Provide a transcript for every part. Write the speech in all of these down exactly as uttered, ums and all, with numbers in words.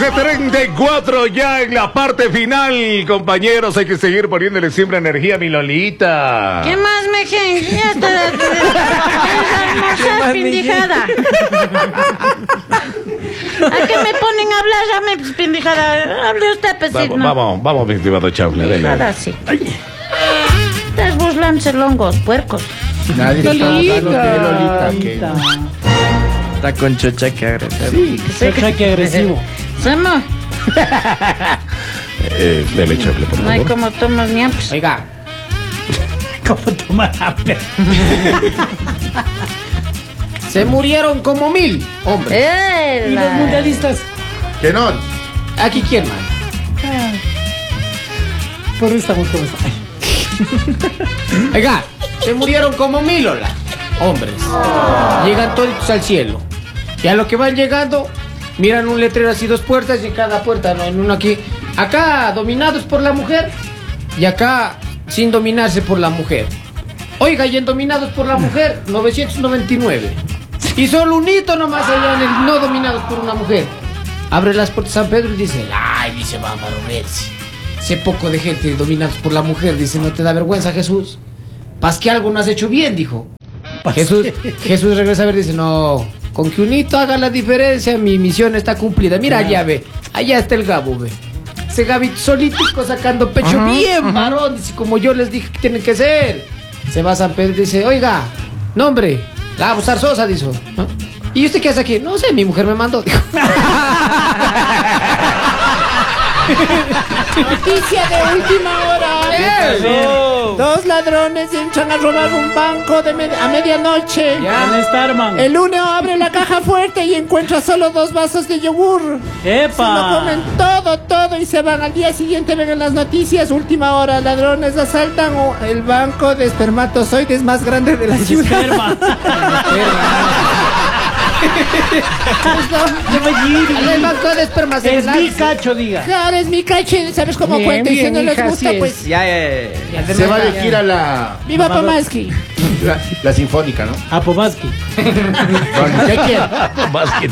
once treinta y cuatro ya en la parte final, compañeros. Hay que seguir poniéndole siempre energía a mi Lolita. ¿Qué más, mejen? Ya está. Almorzar, pendejada. ¿A qué me ponen a hablar? Ya me pendejada. Hable usted, pues. Vamos, no. vamos, vamos, mi estimado Chaufle. Pendejada, sí. Estás burlándose, longos, puercos. Nadie está Lolita, hablando de Lolita. Que... Está con chochaque agresivo. Sí, Chochaque agresivo. Somos. Eh, dele Chaufle, por No hay favor. como tomos ñapos. Oiga. ¿Cómo tomar hambre? Se murieron como mil hombres. Eh, ¿Y los la- mundialistas? que no. ¿Aquí quién, man? Por eso estamos como estamos. Oiga, se murieron como mil, hola, hombres. Llegan todos al cielo. Y a lo que van llegando, miran un letrero así, dos puertas, y en cada puerta, no, en uno aquí. Acá dominados por la mujer, y acá sin dominarse por la mujer. Oiga, y en dominados por la mujer, novecientos noventa y nueve. Y solo un hito nomás allá en el no dominados por una mujer. Abre las puertas San Pedro y dice, ay, dice, vamos a verse. Sé poco de gente dominados por la mujer. Dice, ¿no te da vergüenza, Jesús? Paz que algo no has hecho bien, dijo. Jesús, Jesús regresa a ver, dice, no, con que un hito haga la diferencia, mi misión está cumplida. Mira allá, ve, allá está el Gabo, ve. Ese Gabito solítico sacando pecho, uh-huh, bien, uh-huh, varón, dice, como yo les dije que tienen que ser. Se va a San Pedro y dice, oiga, nombre, Gabo Zarzosa, dice. ¿No? ¿Y usted qué hace aquí? No sé, mi mujer me mandó, dijo. Noticia de última hora. No. Dos ladrones entran a robar un banco de med- a medianoche. ¿Dónde está, hermano? El uno abre la caja fuerte y encuentra solo dos vasos de yogur. ¡Epa! Se lo comen todo, todo y se van. Al día siguiente ven en las noticias, última hora, ladrones asaltan o- el banco de espermatozoides más grande de la ciudad. Esperma. El banco de espermas. Es mi cacho, diga. Claro, es mi cache, ¿sabes cómo Bien, cuenta? Y si bien, no les hija, gusta, así es. pues... Ya, ya, ya, ya. Se va a elegir a la, ¡Viva Pomaski! la, la sinfónica, ¿no? A Pomaski. Bueno, ¿qué quiere? Más que...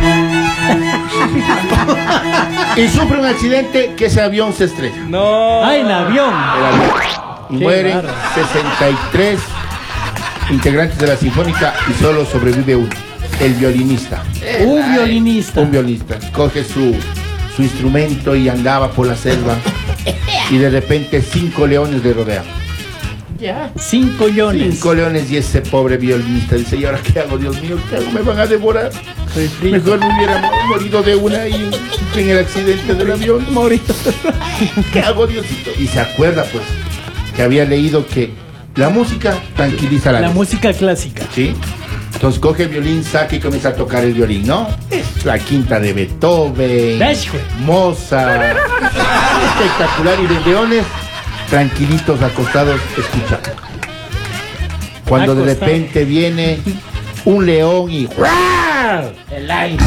Y sufre un accidente que ese avión se estrella. No. Ah, en avión. El avión. Y Qué mueren raro. sesenta y tres integrantes de la sinfónica y solo sobrevive uno. El violinista. Un violinista. Un violinista. Coge su, su instrumento y andaba por la selva. Y de repente cinco leones le rodean. Ya. Cinco leones. Cinco leones y ese pobre violinista dice, ¿y ahora qué hago, Dios mío? ¿Qué hago? Me van a devorar. Mejor me hubiera mo- morido de una y en el accidente del avión. Morido. ¿Qué hago, Diosito? Y se acuerda, pues, que había leído que la música tranquiliza la La mente. música clásica. ¿Sí? Entonces coge el violín, saca y comienza a tocar el violín, ¿no? Es la quinta de Beethoven, ¿Ves, güey? Mozart. Espectacular. Y los leones tranquilitos, acostados, escuchando. Cuando de Acostado. repente viene un león y ¡guau! El aire.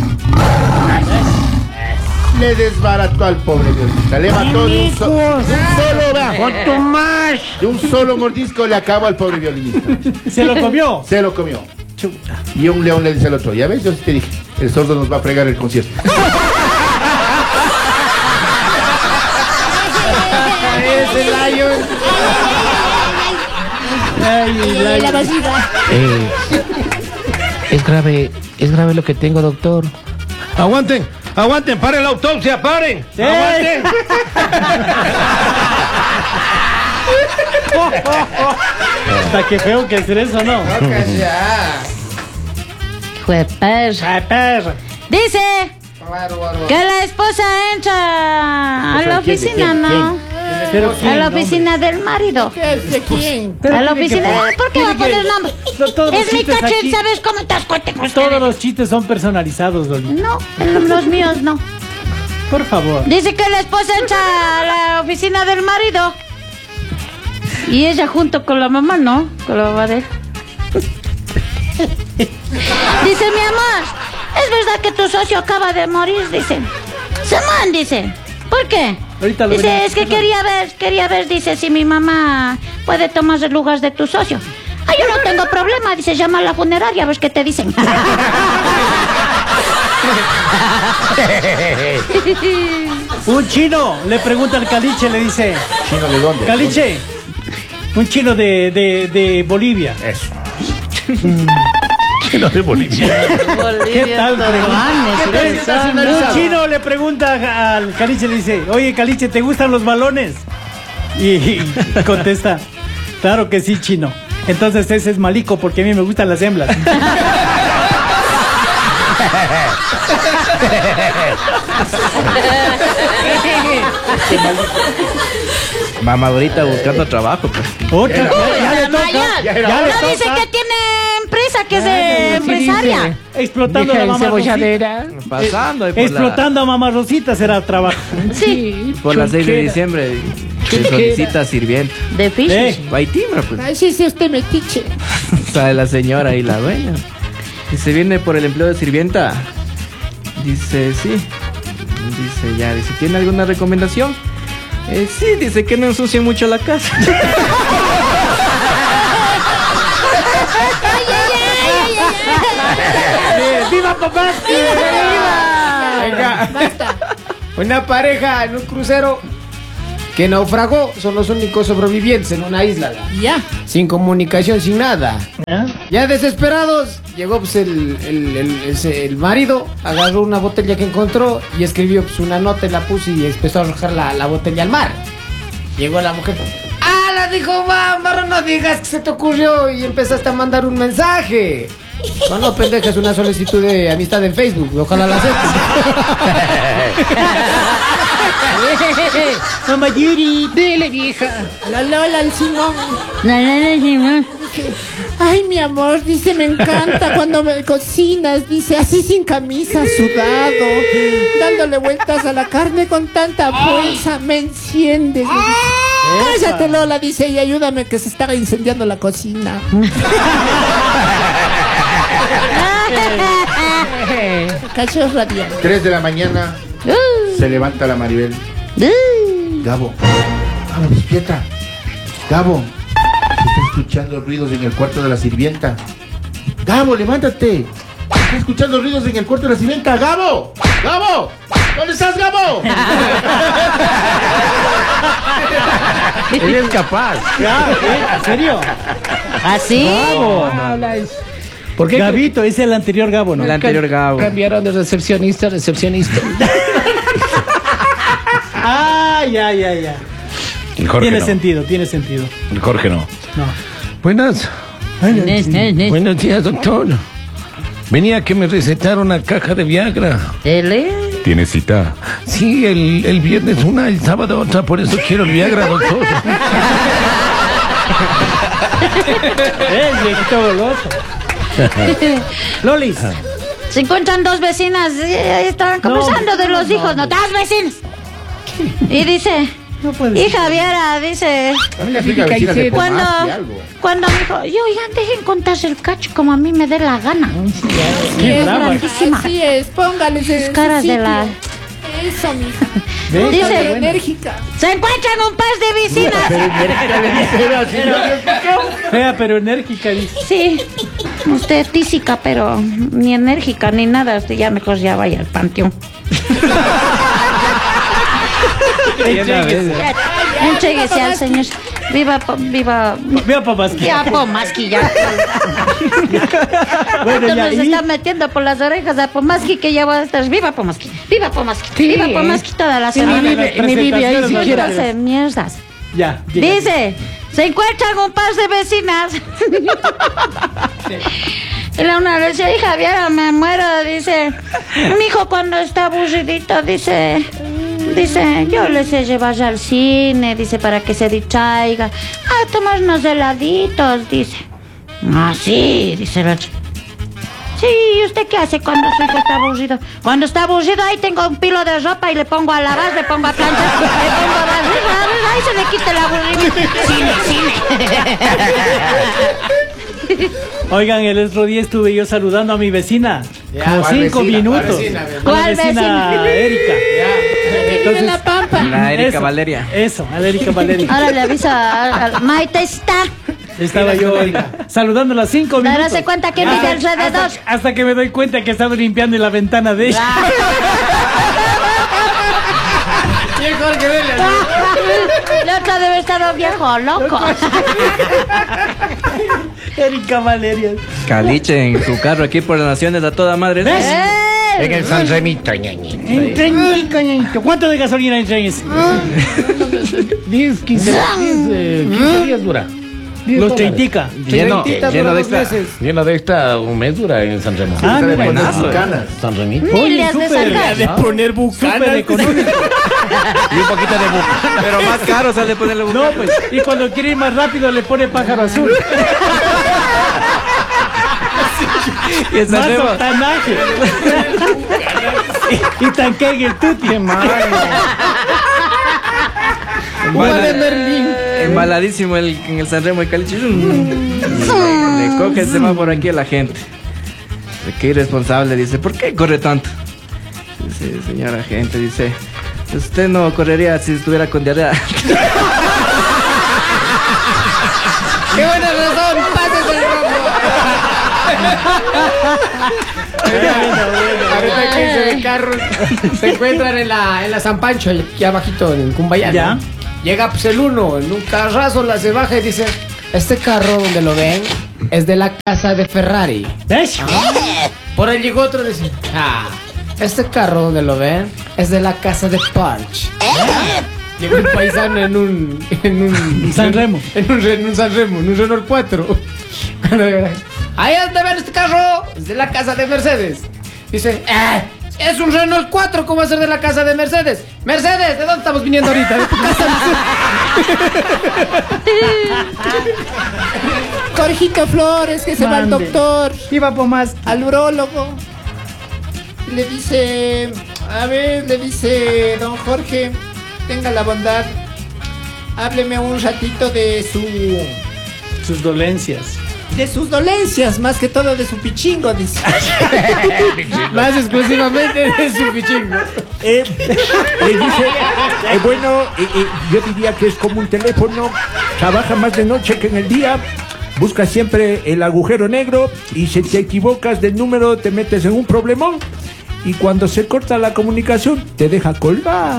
Le desbarató al pobre violista. Le mató de un, so- de un solo, vea, de un solo mordisco le acabó al pobre violinista. Se lo comió. Se lo comió. Chuta. Y un león le dice al otro, ya ves, yo sí te dije, el sordo nos va a fregar el concierto. Es el lion. Ay, el La lion. vasija. Eh, es grave, es grave lo que tengo, doctor. Aguanten, aguanten, paren la autopsia, paren. Sí. Aguanten. Hasta que feo que hacer eso, ¿no? Hijo de perra. Ay, perra. Dice que la esposa entra a la ¿quién? oficina, ¿Quién? ¿no? Pero A ¿quién, la hombre? oficina del marido. ¿Qué? ¿De quién? Pero A la tiene que oficina. poner- ¿Por qué va a tiene que- poner nombre? No, todos los Es mi chistes caché, aquí- ¿sabes cómo te das cuenta con Todos ustedes? los chistes son personalizados, Loli. No, los míos no. Por favor. Dice que la esposa entra a la oficina del marido. Y ella junto con la mamá, ¿no? Con la mamá de él. Dice, mi amor, ¿es verdad que tu socio acaba de morir? Dice. Simón, dice. ¿Por qué? Ahorita lo Dice, veremos. es que quería ver, quería ver, dice, si mi mamá puede tomar el lugar de tu socio. Ah, yo no tengo problema, dice, llama a la funeraria a ver qué te dicen. Un chino le pregunta al caliche, le dice, ¿Chino de dónde? caliche, un chino de, de, de Bolivia. Eso. Chino de Bolivia. ¿Qué tal? Manes, ¿Qué tal? está Un chino le pregunta al caliche, le dice, oye caliche, ¿te gustan los balones? Y, y contesta, claro que sí, chino. Entonces ese es malico porque a mí me gustan las hembras. Mamadorita buscando trabajo, pues. Otra, ya, ya le la toca. mayor. Ya le No toca. dice que tiene empresa, que es de empresaria. Explotando a la mamá Rosita. Pasando ahí por, Explotando a mamá Rosita será trabajo. Sí, la, por las seis de diciembre. Se solicita sirviente. de fish. Eh, Baitimra, pues. Ay, sí, sí, usted metiche. Sabe la señora y la dueña. Y se viene por el empleo de sirvienta. Dice, sí. Dice, ya, dice, ¿tiene alguna recomendación? Eh, sí, dice que no ensucie mucho la casa. ¡Viva papá! Venga. Una pareja en un crucero que naufragó, son los únicos sobrevivientes en una isla. Ya. Sin comunicación, sin nada. ¿Ah? Ya desesperados, llegó pues el, el, el, ese- el marido, agarró una botella que encontró y escribió pues una nota y la puso y empezó a arrojar la, la botella al mar. Llegó la mujer. ¡Ah! La dijo, vamos, no digas que se te ocurrió y empezaste a mandar un mensaje. No, no, pendeja, es una solicitud de amistad en Facebook. Ojalá la aceptes. Mamá Yuri. Dile, vieja. La Lola, el Simón. No, no, no, sí, no. Ay, mi amor, dice, me encanta cuando me cocinas, dice, así sin camisa, sudado, dándole vueltas a la carne con tanta fuerza, me enciendes. Cállate, Lola, dice, y ayúdame que se está incendiando la cocina. Cachos radiantes. Tres de la mañana se levanta la Maribel. Gabo, Gabo, despierta. Gabo, se está escuchando ruidos en el cuarto de la sirvienta. Gabo, levántate. Se está escuchando ruidos en el cuarto de la sirvienta. Gabo, Gabo, ¿dónde estás, Gabo? Él es capaz. Ya, ¿eh? ¿En serio? ¿Así? Gabo. ¿Por qué Gabito, es el anterior Gabo, ¿no? El anterior Gabo. cambiaron de recepcionista a recepcionista? Ah, ya, ya, ya. El Jorge Tiene no. sentido, tiene sentido. El Jorge no. No. Buenas. Nes, nes, nes. Buenos días, doctor. Venía que me recetaron una caja de Viagra. Dele. Tiene cita. Sí, el, el viernes una, el sábado otra, por eso quiero el Viagra, doctor. Es viejito goloso. Lolis. Se encuentran dos vecinas, eh, estaban conversando de los hijos, no, dos vecinas. Y dice, No puede ser. hija Viera, dice, A mí la flica vecina se cuando, tomaste algo. cuando me dijo, yo ya dejen contarse el cacho como a mí me dé la gana. Qué es brava. grandísima. Así es, póngales en Sus su caras de sitio. la... Eso, mija. ¿Ves? Dice- Póngale enérgica. Se encuentran un par de vecinas. Fea pero enérgica, dice. Sí, usted es tísica, pero ni enérgica ni nada. Usted ya mejor ya vaya al panteón. Entréguese al señor. Viva, po- viva, Vea, papás. que- ya Pomaski, ya. Bueno, ya. Entonces se y- está metiendo por las orejas a Pomaski, que ya va a estar. Viva Pomaski, viva Pomaski, viva Pomaski toda la semana. ni vive- ni vive ahí siquiera. Hace mierdas. Ya. llega. Dice, se encuentran un par de vecinas. Y la una le dice, hija, Viera, me muero. Dice, mi hijo cuando está aburridito, dice, dice, yo les sé llevar al cine, dice, para que se distraiga. A tomar unos heladitos, dice. Ah, sí, dice el otro. Sí, ¿y usted qué hace cuando su hijo está aburrido? Cuando está aburrido, ahí tengo un pilo de ropa y le pongo a lavar, le pongo a planchar, le pongo a barrer, barrer, ahí se le quita el aburrimiento. Cine, cine. Oigan, el otro día estuve yo saludando a mi vecina. Como ¿cuál cinco vecina? minutos. ¿Cuál vecina? A la ¿Cuál vecina vecina? Erika. Vive en la pampa. La Erika Eso, Valeria. Eso, a la Erika Valeria. Ahora le avisa a, a Maite está. Estaba yo oiga, saludando a las cinco minutos. Darse cuenta que vive alrededor. Hasta, hasta que me doy cuenta que estaba limpiando la ventana de ella. Y el Jorge Vélez. La otra debe estar viejo, loco. Erika Valeria. Caliche en su carro aquí por las Naciones a toda madre. ¿Ves? En el San Remito, ñañi. Entra en coñadito. ¿Cuánto de gasolina entra en ese? diez, quince, diez, quince días dura. diez Los dólares. treintica. Lleno, Treintita lleno dura de dos esta, meses. lleno de esta un mes dura en San Remo. Ah, de mira, buenas buenazo. canas. San Remito. Oye, Miles de súper, sacas. de poner bucanas. Súper económico. Y un poquito de buca. Pero más caro sale ponerle No, pues, y cuando quiere ir más rápido le pone pájaro azul. Y el San Más Remo, octanaje. Y, y tanque en el tuti. embala- embaladísimo el, en el San Remo y Caliche. Le, le coge el semáforo aquí a la gente. Dice, qué irresponsable, dice, ¿por qué corre tanto? Dice, señora gente, dice, usted no correría si estuviera con diarrea. ¡Qué buena razón! ¡Pásese el rombo! Ahorita que dice de carros, se encuentran en la, en la San Pancho, aquí abajito, en Cumbayá. Ya. ¿no? Llega pues el uno, en un carrazo la se baja y dice, este carro donde lo ven es de la casa de Ferrari. ¿Ves? Por ahí llegó otro y dice, ah, este carro donde lo ven es de la casa de Porsche. Llegó un paisano en un... En un San Remo. En un, en un San Remo, en un Renault cuatro. Ahí es de ver este carro, es de la casa de Mercedes. Dice, eh, es un Renault cuatro, ¿cómo va a ser de la casa de Mercedes? Mercedes, ¿de dónde estamos viniendo ahorita? ¿De tu casa? Jorgito Flores, que se va al Mande. doctor, Iba por más. al urólogo. Le dice, a ver, le dice, don Jorge, tenga la bondad, hábleme un ratito de su, Sus dolencias. de sus dolencias, más que todo de su pichingo, dice. Más exclusivamente de su pichingo. Eh, le dice, eh, bueno, eh, eh, yo diría que es como un teléfono, trabaja más de noche que en el día, busca siempre el agujero negro y si te equivocas del número te metes en un problemón y cuando se corta la comunicación te deja colgado.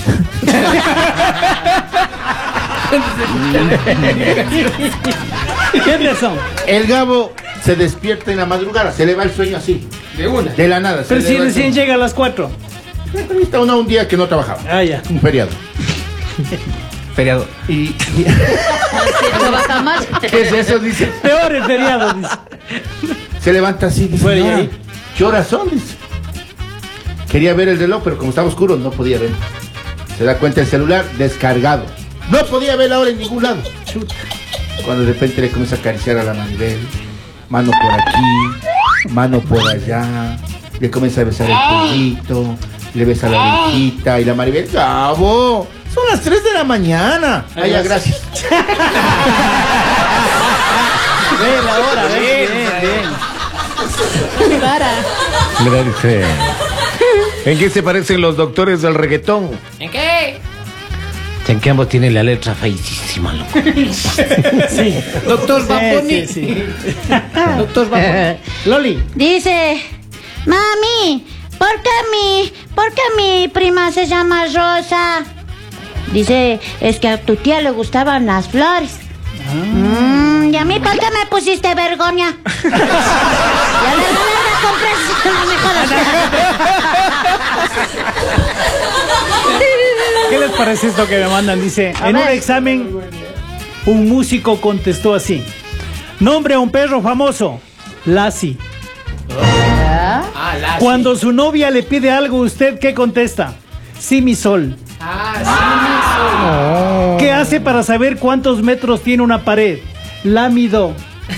¿Qué razón? El Gabo se despierta en la madrugada, se le va el sueño así, De una. de la nada. se Pero le si va el recién sueño. llega a las cuatro. Está uno un día que no trabajaba, Ah, ya. un feriado. Feriado. Y, y- Trabaja más. ¿qué es eso? Dice. Peor el feriado, dice. Se levanta así, dice, Fuera, "Señora, ¿y ahí?" ¿qué horas son? Dice. Quería ver el reloj, pero como estaba oscuro no podía ver. Se da cuenta el celular descargado. No podía ver la hora en ningún lado. Chuta. Cuando de repente le comienza a acariciar a la Maribel. Mano por aquí, mano por allá. Le comienza a besar el pollito. Le besa la orejita. Y la Maribel, Gabo, son las tres de la mañana. Ay, Ay, ya, gracias. gracias. Ve la hora, ve. Bien, bien. Para. Mira, dice, ¿en qué se parecen los doctores del reggaetón? ¿En qué? En que ambos tienen la letra feísima, loco. Sí. Doctor Sí, Baponi. sí, sí. Doctor Baponi. Loli. Dice, mami, ¿por qué mi, por qué mi prima se llama Rosa? Dice, es que a tu tía le gustaban las flores. Mm, ¿y a mí por qué me pusiste vergonia? Ya le gané la compré, no me jodas. ¿Qué les parece esto que me mandan? Dice, A en un ver. examen, un músico contestó así. Nombre a un perro famoso. Lassie. Ah, la Cuando su novia le pide algo, ¿usted qué contesta? Sí, mi sol. Ah, ¿Qué hace para saber cuántos metros tiene una pared? La mido.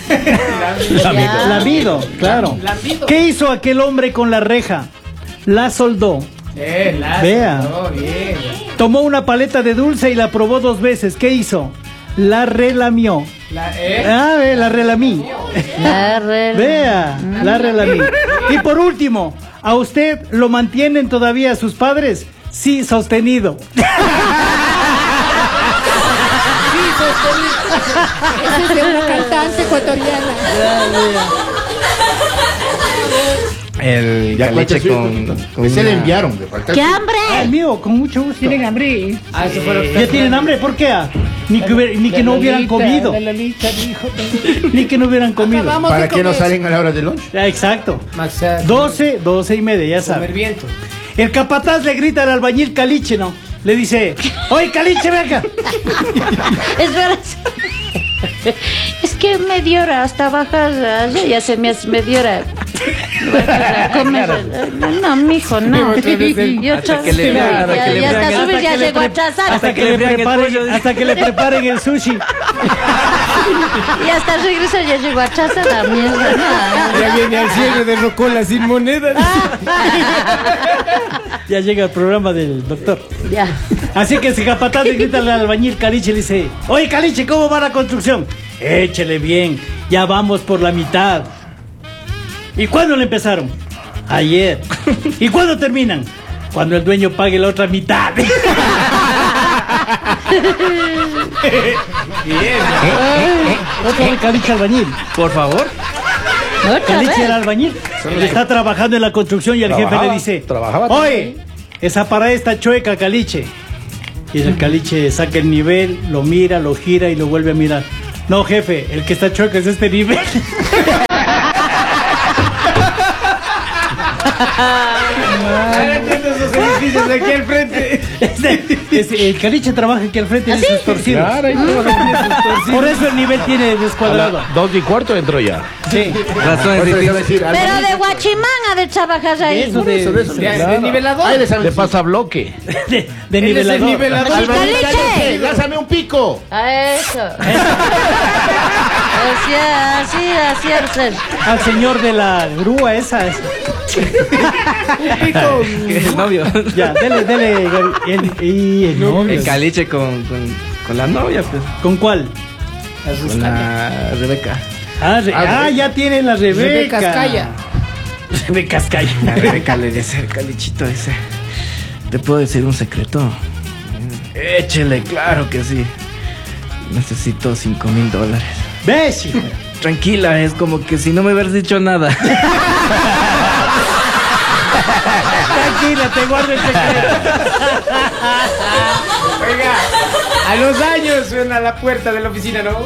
La mido, claro. La mido. ¿Qué hizo aquel hombre con la reja? La soldó. sí. Eh, la Vea. Oh, bien. Tomó una paleta de dulce y la probó dos veces. ¿Qué hizo? La relamió. La, eh. Ah, ve, la relamí. La re- Vea, la relamí. Y por último, ¿a usted lo mantienen todavía sus padres? Sí, sostenido. Sí, Ese es de una cantante ecuatoriana. El Ya caliche cuántas con, veces- con Ese le una- enviaron. Le falta ¡Qué el- hambre! Ah, el mío, con mucho gusto. Tienen hambre. Ah, eso fue lo que ¿Ya tienen hambre? ¿Por qué? ah? Ni que, hubiera- ni que no hubieran comido. La Lolita dijo. Ni que no hubieran comido. Acabamos ¿Para de qué no comer. salen a la hora del lunch? Ya, exacto. Maxa, doce, doce y media, ya comer sabes. viento. El capataz le grita al albañil Caliche, ¿no? Le dice, oye Caliche, ven acá. Es verdad. Es que media hora hasta bajar, allá ya se me hace media hora. Bajar a comer. No, no, mijo, no. Otra vez el- Y otra hasta que le vez, vean, hasta ya, que le ya vean, hasta hasta subir, ya que le llegó pre- atrasada. Hasta que, le le vean el preparen, pollo. hasta que le preparen el sushi. Y hasta regreso ya llegó atrasada, mierda. No. Ya viene al cierre de Rocola sin monedas. Ya llega el programa del doctor. Ya. Así que ese capataz le grita al albañil Caliche y le dice, oye Caliche, ¿cómo va la construcción? Échele bien, ya vamos por la mitad. ¿Y cuándo le empezaron? Ayer. ¿Y cuándo terminan? Cuando el dueño pague la otra mitad. Otra vez Caliche albañil. Por favor. Otra Caliche vez. el albañil está trabajando en la construcción y el jefe le Trabajaba, dice, trabajaba oye, esa parada está chueca, Caliche. Y el Caliche saca el nivel, lo mira, lo gira y lo vuelve a mirar. No, jefe, el que está chueco es este nivel. Ahora entiendo esos edificios de aquí al frente. Este- este, el Caliche trabaja aquí al frente de esos torcidos. Claro, ahí trabaja. Por eso el nivel tiene descuadrado. Dos y cuarto entro ya. Sí. Razones Por eso les iba a distintas. decir, Pero algo- de Guachimán ha de trabajar ahí. Eso de, eso, de eso. De, Claro. de nivelador. Ahí les Le saben pasa bloque. de, de Él es el nivelador. nivelador. Albañil Caliche. Caliche, lázame un pico. A eso. Así, así, así al ser. Al señor de la grúa esa. esa. Que es el novio. Ya, dele, dele. Gaby. El, y el novio. El caliche con, con, con la novia, pues. ¿Con cuál? Con la Rebeca. Ah, Re- Ah, ah, ya tiene la Rebeca. Rebeca Cascaya. Rebeca Cascaya. La Rebeca le dice al calichito ese. ¿Te puedo decir un secreto? Échele, claro que sí. Necesito cinco mil dólares. ¿Ves, hijo? Tranquila, es como que si no me hubieras dicho nada. Tranquila, te guardo el secreto. Oiga, a los años suena la puerta de la oficina, ¿no?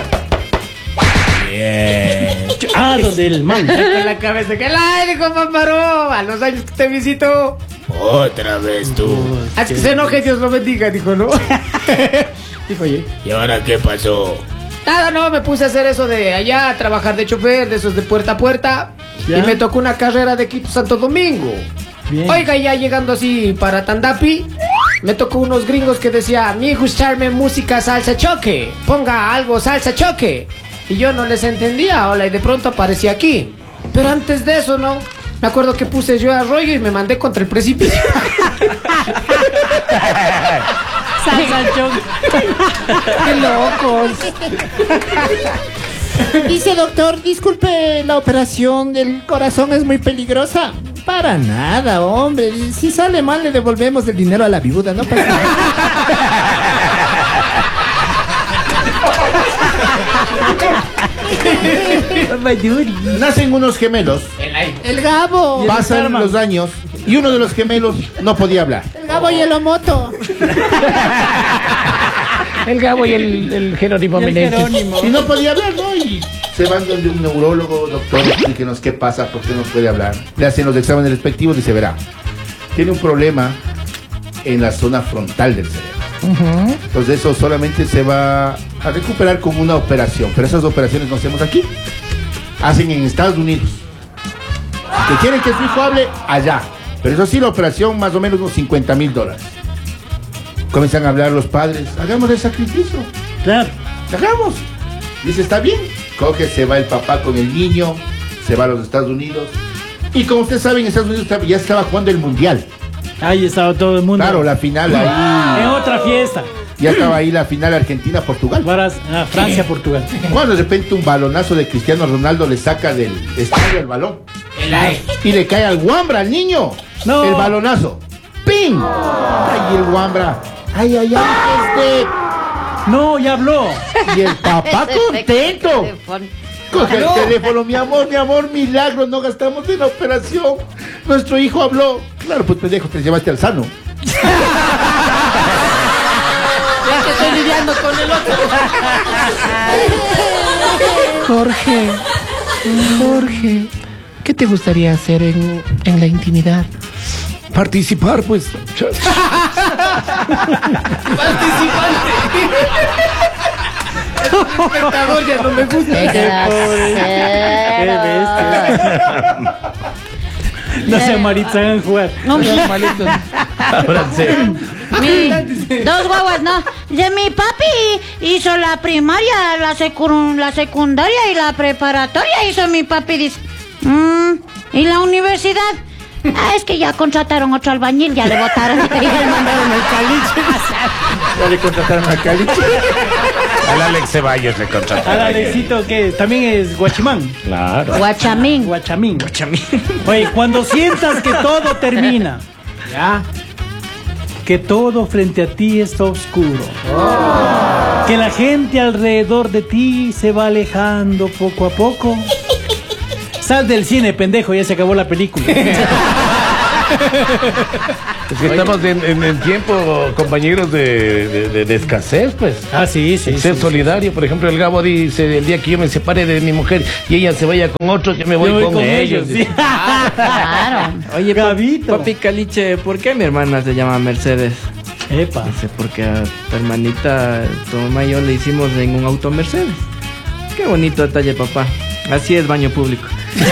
Ah, donde el man. Con la cabeza que la dijo Pamparo. A los años que te visito. Otra vez tú. Haz que se enoje, Dios lo bendiga, dijo, ¿no? Dijo, oye. ¿Y ahora qué pasó? Nada, no, me puse a hacer eso de allá, a trabajar de chofer, de esos de puerta a puerta. Ya. Y me tocó una carrera de Quito Santo Domingo. Bien. Oiga, ya llegando así para Tandapi, me tocó unos gringos que decían, mi hijo, escucharme música salsa choque, ponga algo salsa choque. Y yo no les entendía, hola, y de pronto aparecí aquí. Pero antes de eso, ¿no? Me acuerdo que puse yo arroyo y me mandé contra el precipicio. ¡Qué locos! Dice doctor, disculpe, la operación del corazón es muy peligrosa. Para nada, hombre. Si sale mal, le devolvemos el dinero a la viuda, no pasa nada. Nacen unos gemelos, El Gabo. pasan los años y uno de los gemelos no podía hablar. El Gabo y el Omoto. El Gabo y el, el Jerónimo Menéndez. Y no podía hablar, ¿no? Y se van donde un neurólogo, doctor, explíquenos qué pasa, por qué no puede hablar. Le hacen los exámenes respectivos y se verá. Tiene un problema en la zona frontal del cerebro. Entonces eso solamente se va a recuperar con una operación. Pero esas operaciones no hacemos aquí. Hacen en Estados Unidos. Que quieren que su hijo hable allá. Pero eso sí, la operación más o menos unos cincuenta mil dólares. Comienzan a hablar los padres. Hagamos el sacrificio. Claro. Hagamos. Dice, está bien. Coge, se va el papá con el niño. Se va a los Estados Unidos. Y como ustedes saben, en Estados Unidos ya estaba jugando el Mundial. Ahí estaba todo el mundo. Claro, la final En ahí. otra fiesta. Ya estaba ahí la final Argentina-Portugal. Varas- ah, Francia, Portugal. Cuando de repente un balonazo de Cristiano Ronaldo le saca del estadio el balón. Y le cae al Wambra, al niño. No. El balonazo. ¡Ping! Ay, el Wambra. Ay, ay, ay. Este. No, ya habló. Y el papá contento. Coge el teléfono, mi amor, mi amor, milagro, no gastamos en la operación. Nuestro hijo habló. Claro, pues pendejo, te llevaste al sano. Ya que estoy lidiando con el otro. Jorge, Jorge, ¿qué te gustaría hacer en, en la intimidad? Participar, pues. Participante. Espectador ya no me gusta. Qué bestia. No se amarizan a jugar. No, mi- Ahora sí. Mi- dos guaguas, no. De mi papi hizo la primaria, la, secu- la secundaria y la preparatoria hizo mi papi, dice. Mm, ¿y la universidad? Ah, es que ya contrataron otro albañil, ya le votaron y le mandaron el caliche. Ya le contrataron a Cali. Al Alex Ceballos le Al contrataron. Alexito que también es guachimán. Claro. Guachamín. Guachamín. Oye, cuando sientas que todo termina, Ya. que todo frente a ti está oscuro, que la gente alrededor de ti se va alejando poco a poco, sal del cine, pendejo, ya se acabó la película. Es que estamos en, en, en tiempo, compañeros, de, de, de- de escasez, pues. Ah, sí, sí. Ser sí, solidario, por ejemplo, el Gabo dice, el día que yo me separe de mi mujer y ella se vaya con otro, yo me voy, Yo voy con, con ellos. ellos, sí. Claro. Oye, pa- Gabito. papi Caliche, ¿por qué mi hermana se llama Mercedes? Epa. Dice, porque a tu hermanita, tu mamá y yo le hicimos en un auto Mercedes. Qué bonito detalle, papá. Así es baño público.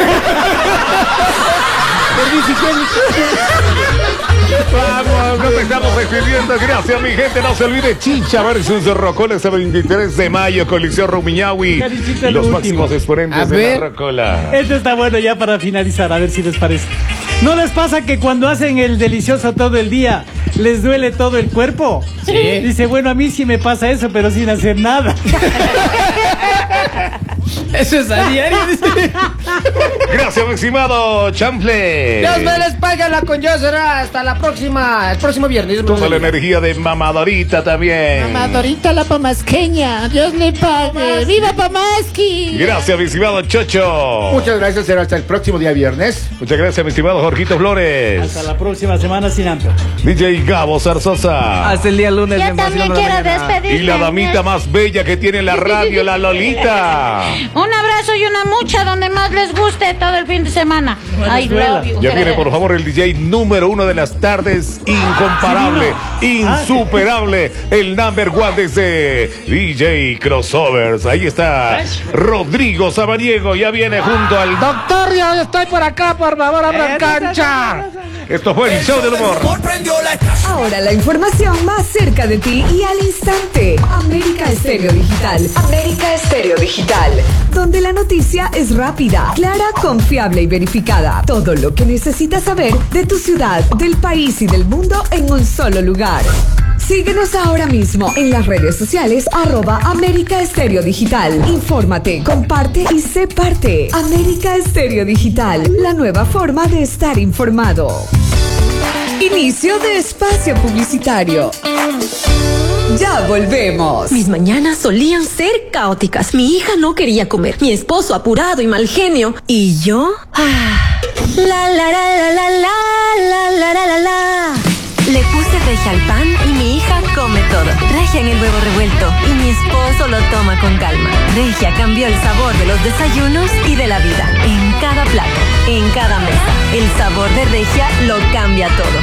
Vamos, nos estamos despidiendo. Gracias, mi gente. No se olvide, Chicha versus Rocola este veintitrés de mayo, Coliseo Rumiñahui. Carichita, Los lo máximos último. exponentes A de ver. la Rocola. Este está bueno ya para finalizar, a ver si les parece. ¿No les pasa que cuando hacen el delicioso todo el día les duele todo el cuerpo? Sí. Dice, bueno, a mí sí me pasa eso, pero sin hacer nada. Eso es a diario. Dice. Gracias, mi estimado Chanfle. Dios me les pague la con yo será hasta la próxima, el próximo viernes. Toda la energía de Mamadorita también. Amadorita la pamasqueña, Dios le pague. ¡Viva Pamaski! Gracias, mi estimado Chocho. Muchas gracias, será hasta el próximo día viernes. Muchas gracias, mi estimado Jorgito Flores. Hasta la próxima semana sin antes. D J Gabo Zarzosa. Hasta el día lunes. Yo en también Vacilón de la quiero Mañana. despedirme. Y la damita más bella que tiene la radio, la Lolita. Un abrazo y una mucha donde más les guste todo el fin de semana. I love you. Ya viene, por favor, el D J número uno de las tardes, incomparable, insuperable, el number one desde D J Crossovers. Ahí está Rodrigo Sabaniego, ya viene junto al Doctor, yo estoy por acá, por favor, abran cancha. Esto fue el show del humor. Ahora la información más cerca de ti y al instante. América Estéreo Digital. América Estéreo Digital. Donde la noticia es rápida, clara, confiable y verificada. Todo lo que necesitas saber de tu ciudad, del país y del mundo en un solo lugar. Síguenos ahora mismo en las redes sociales arroba América Estéreo Digital. Infórmate, comparte y sé parte. América Estéreo Digital, la nueva forma de estar informado. Inicio de espacio publicitario. Ya volvemos. Mis mañanas solían ser caóticas. Mi hija no quería comer. Mi esposo apurado y mal genio. ¿Y yo? Ah. La la la la la la la la la la. Le puse regia al pan y mi hija come todo. Regia en el huevo revuelto y mi esposo lo toma con calma. Regia cambió el sabor de los desayunos y de la vida. En cada plato, en cada mesa. El sabor de Regia lo cambia todo.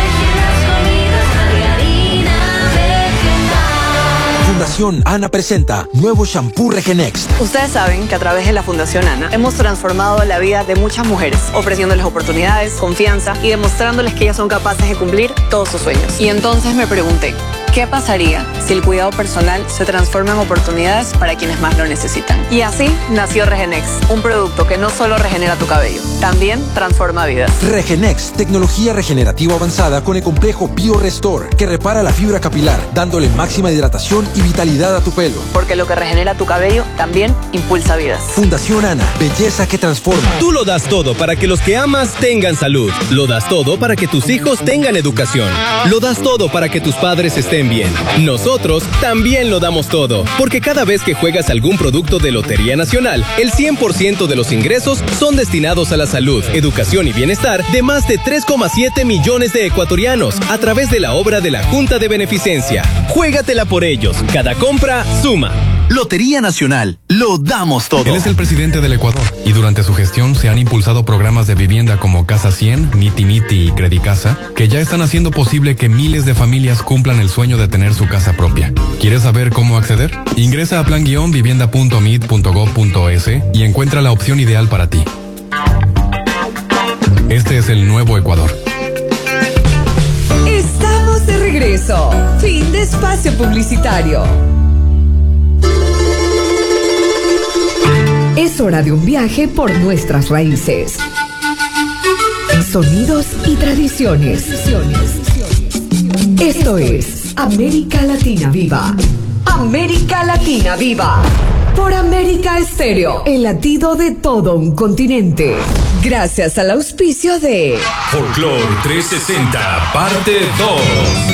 Fundación Ana presenta nuevo shampoo Regenext. Ustedes saben que a través de la Fundación Ana hemos transformado la vida de muchas mujeres, ofreciéndoles oportunidades, confianza y demostrándoles que ellas son capaces de cumplir todos sus sueños. Y entonces me pregunté, ¿qué pasaría si el cuidado personal se transforma en oportunidades para quienes más lo necesitan? Y así nació Regenext, un producto que no solo regenera tu cabello, también transforma vidas. Regenext, tecnología regenerativa avanzada con el complejo BioRestore, que repara la fibra capilar, dándole máxima hidratación y vitalidad a tu pelo. Porque lo que regenera tu cabello también impulsa vidas. Fundación Ana, belleza que transforma. Tú lo das todo para que los que amas tengan salud. Lo das todo para que tus hijos tengan educación. Lo das todo para que tus padres estén pasen bien. Nosotros también lo damos todo, porque cada vez que juegas algún producto de Lotería Nacional, el cien por ciento de los ingresos son destinados a la salud, educación y bienestar de más de tres coma siete millones de ecuatorianos a través de la obra de la Junta de Beneficencia. Juégatela por ellos. Cada compra suma. Lotería Nacional, lo damos todo. Él es el presidente del Ecuador y durante su gestión se han impulsado programas de vivienda como Casa cien, Niti Niti y Credicasa, que ya están haciendo posible que miles de familias cumplan el sueño de tener su casa propia. ¿Quieres saber cómo acceder? Ingresa a plan guion vivienda punto mit punto gob punto es y encuentra la opción ideal para ti. Este es el nuevo Ecuador. Estamos de regreso. Fin de espacio publicitario. Es hora de un viaje por nuestras raíces, sonidos y tradiciones. Esto es América Latina Viva. América Latina Viva. Por América Estéreo, el latido de todo un continente. Gracias al auspicio de Folklore trescientos sesenta, parte dos.